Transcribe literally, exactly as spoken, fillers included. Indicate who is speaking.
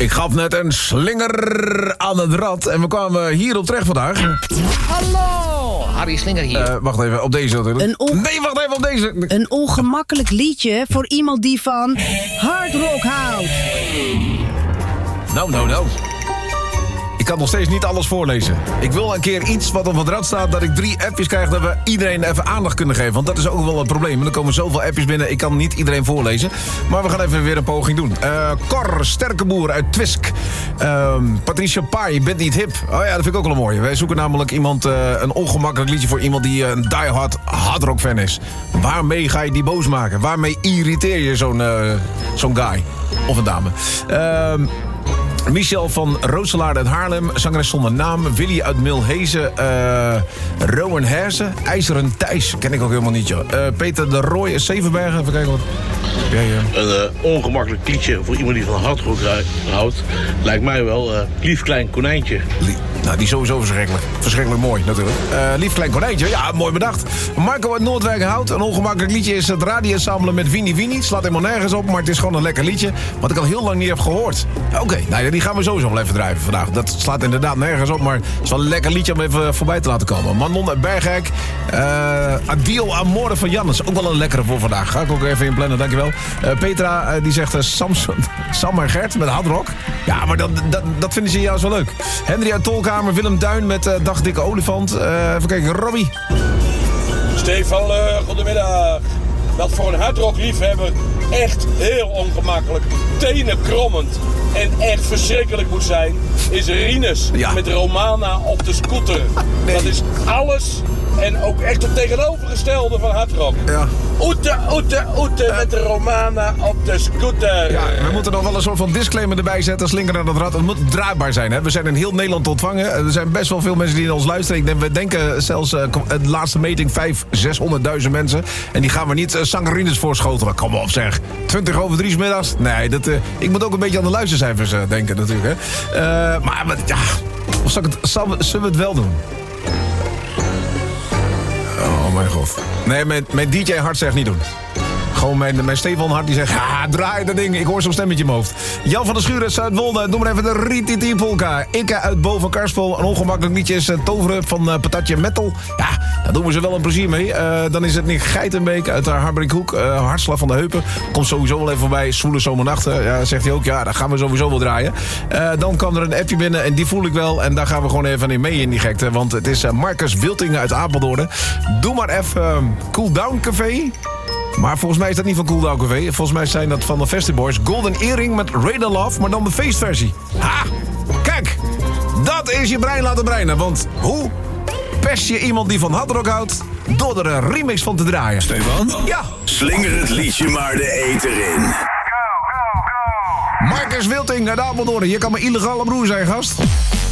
Speaker 1: Ik gaf net een slinger aan het rad en we kwamen hierop terecht vandaag.
Speaker 2: Hallo, Harry Slinger hier.
Speaker 1: Uh, wacht even, op deze natuurlijk.
Speaker 3: Een on-
Speaker 1: nee, wacht even, op deze.
Speaker 3: Een ongemakkelijk liedje voor iemand die van hard rock houdt.
Speaker 1: Nou, nou, nou. Ik kan nog steeds niet alles voorlezen. Ik wil een keer iets wat op het rad staat, dat ik drie appjes krijg, dat we iedereen even aandacht kunnen geven. Want dat is ook wel een probleem. Er komen zoveel appjes binnen, ik kan niet iedereen voorlezen. Maar we gaan even weer een poging doen. Uh, Cor, Sterkeboer uit Twisk. Uh, Patricia Pai, je bent niet hip. Oh ja, dat vind ik ook wel mooi. Wij zoeken namelijk iemand, uh, een ongemakkelijk liedje voor iemand die uh, een diehard hardrock fan is. Waarmee ga je die boos maken? Waarmee irriteer je zo'n, uh, zo'n guy? Of een dame? Uh, Michel van Rooselaar uit Haarlem, zangeres zonder naam. Willy uit Milhezen, uh, Rowan Herzen, IJzeren Thijs, ken ik ook helemaal niet, joh. Uh, Peter de Rooij uit Zevenbergen, even kijken wat... Ja, ja.
Speaker 4: Een uh, ongemakkelijk liedje voor iemand die van hardrock houdt, lijkt mij wel uh, Lief Klein Konijntje.
Speaker 1: Lie- nou, die is sowieso verschrikkelijk. Verschrikkelijk mooi, natuurlijk. Uh, Lief Klein Konijntje, ja, mooi bedacht. Marco uit Noordwijk houdt. Een ongemakkelijk liedje is het radio-ensemble met Winnie Winnie. Het slaat helemaal nergens op, maar het is gewoon een lekker liedje. Wat ik al heel lang niet heb gehoord. Oké, okay, nou, die gaan we sowieso wel even drijven vandaag. Dat slaat inderdaad nergens op, maar het is wel een lekker liedje om even voorbij te laten komen. Manon uit Bergijk. Uh, Adiel Amore van Jannes. Ook wel een lekkere voor vandaag. Ga ik ook even inplannen, dankjewel. Uh, Petra, uh, die zegt uh, Samson, Sam en Gert met hardrock. Ja, maar dat, dat, dat vinden ze juist wel leuk. Henry uit Tolkamer, Willem Duin met uh, Dagdikke Olifant. Uh, even kijken, Robbie.
Speaker 5: Stefan, uh, goedemiddag. Wat voor een hardrock-liefhebber echt heel ongemakkelijk, tenenkrommend en echt verschrikkelijk moet zijn, is Rinus ja. met Romana op de scooter. Nee. Dat is alles en ook echt het tegenovergestelde van hardrock.
Speaker 1: Ja.
Speaker 5: Oete, oete, oete uh. met de Romana op de scooter.
Speaker 1: Ja, we moeten nog wel een soort van disclaimer erbij zetten. Slinker aan het rad. Het moet draaibaar zijn. Hè? We zijn in heel Nederland te ontvangen. Er zijn best wel veel mensen die naar ons luisteren. Ik denk, we denken zelfs uh, de laatste meting vijf, zeshonderdduizend mensen. En die gaan we niet uh, zangerines voorschotelen. Kom op zeg. twintig over drie 's middags. Nee, dat, uh, ik moet ook een beetje aan de luistercijfers uh, denken natuurlijk. Hè? Uh, maar, maar ja, of zal ik het, zal, zullen we het wel doen? Oh mijn god. Nee, mijn, mijn D J Hart zegt niet doen. Gewoon mijn, mijn Stefan Hart die zegt, ja, draai dat ding. Ik hoor zo'n stemmetje in mijn hoofd. Jan van der Schuur uit Zuidwolde, noem maar even de Rititi Polka. Ikke uit Boven Karspel, een ongemakkelijk liedje is uh, Toveren van uh, Patatje Metal. Ja, daar doen we ze wel een plezier mee. Uh, dan is het Nick Geitenbeek uit haar Harbrinkhoek. Uh, Hartslag van de Heupen. Komt sowieso wel even voorbij. Zwoele zomernachten. Ja, zegt hij ook, ja, daar gaan we sowieso wel draaien. Uh, dan kwam er een appje binnen en die voel ik wel. En daar gaan we gewoon even in mee in die gekte. Want het is uh, Marcus Wiltingen uit Apeldoorn. Doe maar even uh, Cool Down Café. Maar volgens mij is dat niet van Cool Down Café. Volgens mij zijn dat van de Festive Boys. Golden Earring met Radar Love, maar dan de feestversie. Ha! Kijk! Dat is je brein laten breinen. Want hoe pest je iemand die van hardrock houdt door er een remix van te draaien?
Speaker 6: Stefan?
Speaker 1: Ja!
Speaker 6: Slinger het liedje maar de eter in.
Speaker 1: Marcus Wilting uit Apeldoorn. Je kan mijn illegale broer zijn, gast.